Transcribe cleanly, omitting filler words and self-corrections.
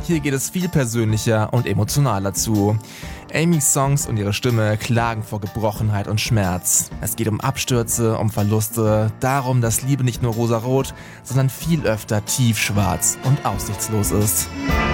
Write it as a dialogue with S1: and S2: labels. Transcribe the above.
S1: Hier geht es viel persönlicher und emotionaler zu. Amys Songs und ihre Stimme klagen vor Gebrochenheit und Schmerz. Es geht um Abstürze, um Verluste, darum, dass Liebe nicht nur rosarot, sondern viel öfter tiefschwarz und aussichtslos ist.